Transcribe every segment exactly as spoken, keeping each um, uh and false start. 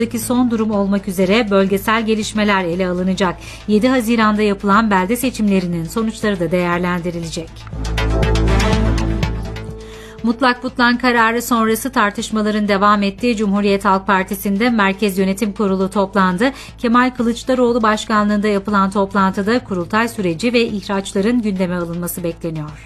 son durum olmak üzere bölgesel gelişmeler ele alınacak. yedi Haziran'da yapılan belde seçimlerinin sonuçları da değerlendirilecek. Mutlak butlan kararı sonrası tartışmaların devam ettiği Cumhuriyet Halk Partisi'nde Merkez Yönetim Kurulu toplandı. Kemal Kılıçdaroğlu başkanlığında yapılan toplantıda kurultay süreci ve ihraçların gündeme alınması bekleniyor.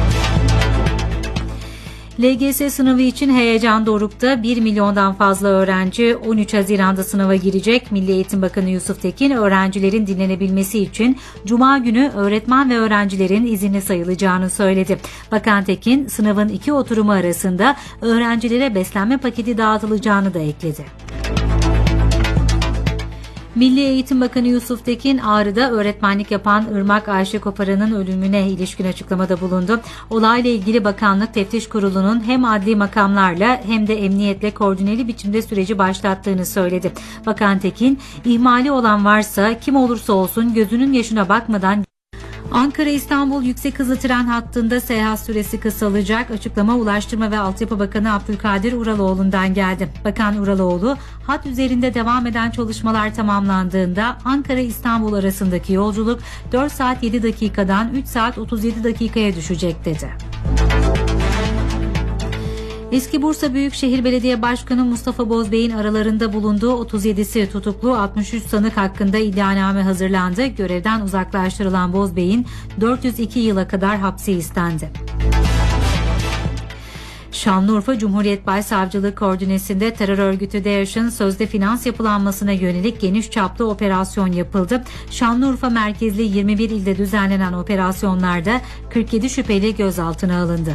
L G S sınavı için heyecan dorukta. bir milyondan fazla öğrenci on üç Haziran'da sınava girecek. Milli Eğitim Bakanı Yusuf Tekin, öğrencilerin dinlenebilmesi için Cuma günü öğretmen ve öğrencilerin izinli sayılacağını söyledi. Bakan Tekin, sınavın iki oturumu arasında öğrencilere beslenme paketi dağıtılacağını da ekledi. Milli Eğitim Bakanı Yusuf Tekin, Ağrı'da öğretmenlik yapan Irmak Ayşe Koparan'ın ölümüne ilişkin açıklamada bulundu. Olayla ilgili bakanlık teftiş kurulunun hem adli makamlarla hem de emniyetle koordineli biçimde süreci başlattığını söyledi. Bakan Tekin, ihmali olan varsa kim olursa olsun gözünün yaşına bakmadan Ankara-İstanbul yüksek hızlı tren hattında seyahat süresi kısalacak. Açıklama Ulaştırma ve Altyapı Bakanı Abdülkadir Uraloğlu'ndan geldi. Bakan Uraloğlu, hat üzerinde devam eden çalışmalar tamamlandığında Ankara-İstanbul arasındaki yolculuk dört saat yedi dakikadan üç saat otuz yedi dakikaya düşecek dedi. Eski Bursa Büyükşehir Belediye Başkanı Mustafa Bozbey'in aralarında bulunduğu otuz yedisi tutuklu altmış üç sanık hakkında iddianame hazırlandı. Görevden uzaklaştırılan Bozbey'in dört yüz iki yıla kadar hapsi istendi. Şanlıurfa Cumhuriyet Başsavcılığı koordinesinde terör örgütü DAEŞ'in sözde finans yapılanmasına yönelik geniş çaplı operasyon yapıldı. Şanlıurfa merkezli yirmi bir ilde düzenlenen operasyonlarda kırk yedi şüpheli gözaltına alındı.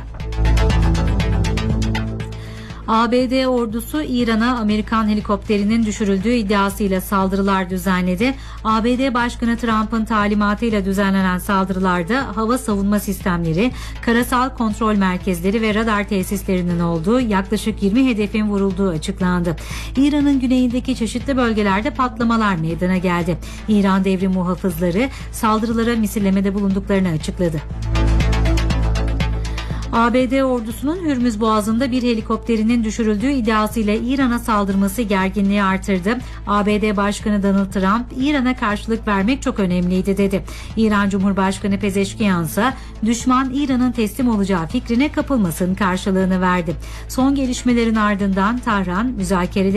A B D ordusu İran'a Amerikan helikopterinin düşürüldüğü iddiasıyla saldırılar düzenledi. A B D Başkanı Trump'ın talimatıyla düzenlenen saldırılarda hava savunma sistemleri, karasal kontrol merkezleri ve radar tesislerinin olduğu yaklaşık yirmi hedefin vurulduğu açıklandı. İran'ın güneyindeki çeşitli bölgelerde patlamalar meydana geldi. İran Devrim Muhafızları saldırılara misillemede bulunduklarını açıkladı. A B D ordusunun Hürmüz Boğazı'nda bir helikopterinin düşürüldüğü iddiasıyla İran'a saldırması gerginliği artırdı. A B D Başkanı Donald Trump, İran'a karşılık vermek çok önemliydi dedi. İran Cumhurbaşkanı Pezeşkiyan ise düşman İran'ın teslim olacağı fikrine kapılmasın karşılığını verdi. Son gelişmelerin ardından Tahran müzakereleri